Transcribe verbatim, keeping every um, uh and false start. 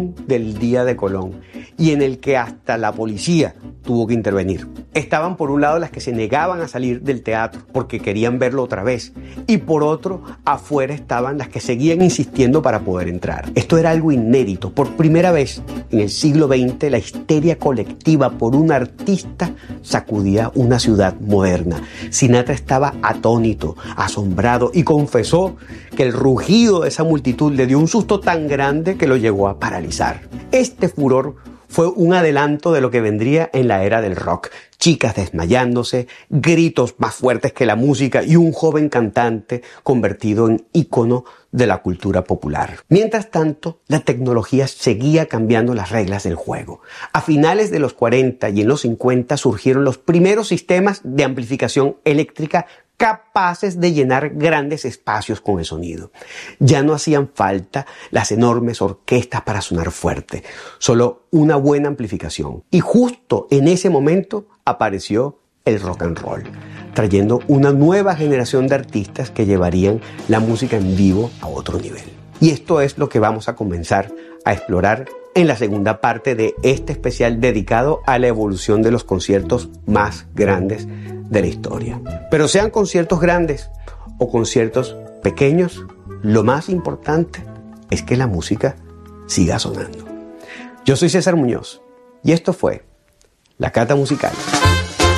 boom del Día de Colón y en el que hasta la policía tuvo que intervenir. Estaban por un lado las que se negaban a salir del teatro porque querían verlo otra vez y por otro afuera estaban las que seguían insistiendo para poder entrar. Esto era algo inédito. Por primera vez en el siglo veinte la histeria colectiva por un artista sacudía una ciudad moderna. Sinatra estaba atónito, asombrado y confesó que el rugido de esa multitud le dio un susto tan grande que lo llegó a paralizar. Este furor fue un adelanto de lo que vendría en la era del rock. Chicas desmayándose, gritos más fuertes que la música y un joven cantante convertido en ícono de la cultura popular. Mientras tanto, la tecnología seguía cambiando las reglas del juego. A finales de los cuarenta y en los cincuenta surgieron los primeros sistemas de amplificación eléctrica capaces de llenar grandes espacios con el sonido. Ya no hacían falta las enormes orquestas para sonar fuerte, solo una buena amplificación. Y justo en ese momento apareció el rock and roll, trayendo una nueva generación de artistas que llevarían la música en vivo a otro nivel. Y esto es lo que vamos a comenzar a explorar en la segunda parte de este especial dedicado a la evolución de los conciertos más grandes de la historia. Pero sean conciertos grandes o conciertos pequeños, lo más importante es que la música siga sonando. Yo soy César Muñoz y esto fue La Cata Musical.